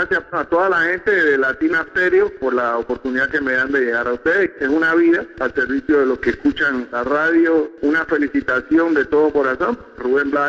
gracias a toda la gente de Latina Stereo por la oportunidad que me dan de llegar a ustedes. Es una vida al servicio de los que escuchan la radio. Una felicitación de todo corazón. Rubén Blades.